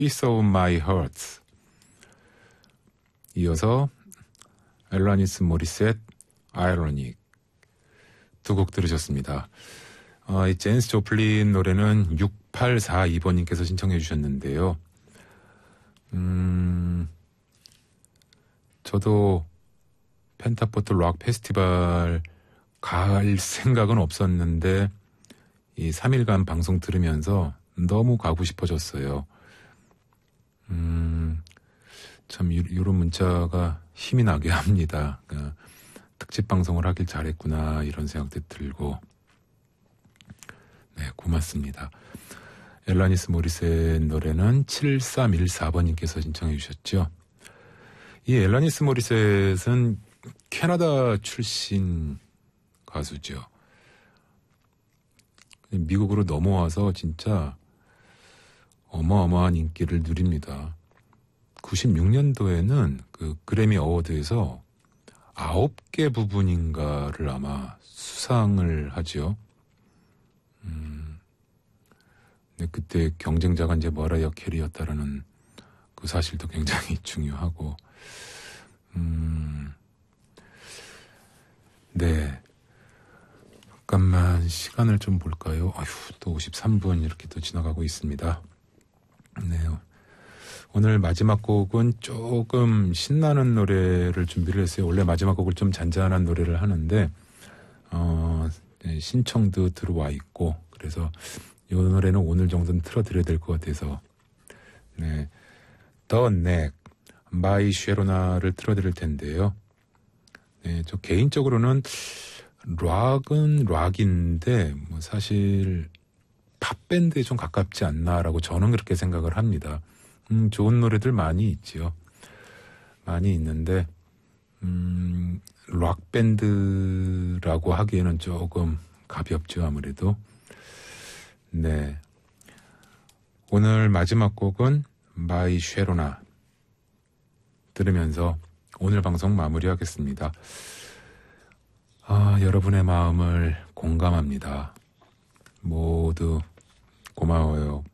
Piece of My Heart. 이어서 엘라니스 모리셋, Ironic. 두 곡 들으셨습니다. 이 제니스 조플린 노래는 6842번님께서 신청해 주셨는데요. 저도 펜타포트 락 페스티벌 갈 생각은 없었는데 이 3일간 방송 들으면서 너무 가고 싶어졌어요. 참 이런 문자가 힘이 나게 합니다. 그러니까 특집 방송을 하길 잘했구나 이런 생각도 들고. 네, 고맙습니다. 엘라니스 모리셋 노래는 7314번님께서 신청해 주셨죠. 이 엘라니스 모리셋은 캐나다 출신 가수죠. 미국으로 넘어와서 진짜 어마어마한 인기를 누립니다. 96년도에는 그 그래미 어워드에서 9개 부분인가를 아마 수상을 하죠. 근데 그때 경쟁자가 이제 머라이어 캐리였다라는 그 사실도 굉장히 중요하고, 네. 잠깐만 시간을 좀 볼까요? 아휴, 또 53분 이렇게 또 지나가고 있습니다. 네. 오늘 마지막 곡은 조금 신나는 노래를 준비를 했어요. 원래 마지막 곡을 좀 잔잔한 노래를 하는데, 네, 신청도 들어와 있고, 그래서 이 노래는 오늘 정도는 틀어드려야 될 것 같아서, 네. The Neck, 마이 쉐로나를 틀어드릴 텐데요. 네, 저 개인적으로는 락은 락인데, 뭐 사실 팝밴드에 좀 가깝지 않나라고 저는 그렇게 생각을 합니다. 좋은 노래들 많이 있지요. 많이 있는데, 락밴드라고 하기에는 조금 가볍죠, 아무래도. 네. 오늘 마지막 곡은 마이 쉐로나 들으면서 오늘 방송 마무리하겠습니다. 여러분의 마음을 공감합니다. 모두 고마워요.